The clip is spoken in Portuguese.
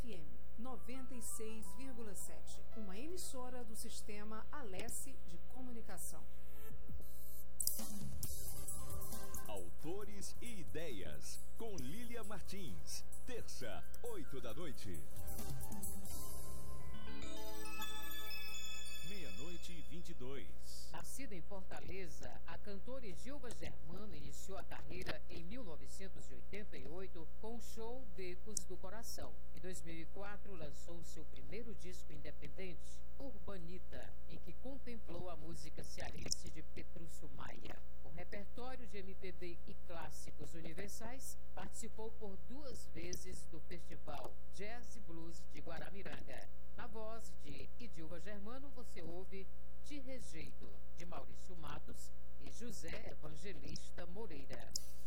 FM 96,7, uma emissora do sistema Alesse de Comunicação. Autores e Ideias, com Lília Martins. Terça, 8 da noite. 00:22. Nascida em Fortaleza, a cantora Edilva Germano iniciou a carreira em 1988 com o show Becos do Coração. Em 2004, lançou seu primeiro disco independente, Urbanita, em que contemplou a música cearense de Petrúcio Maia. Com repertório de MPB e clássicos universais, participou por 2 vezes do Festival Jazz e Blues de Guaramiranga. Na voz de Edilva Germano, você ouve Te Rejeito, de Maurício Matos e José Evangelista Moreira.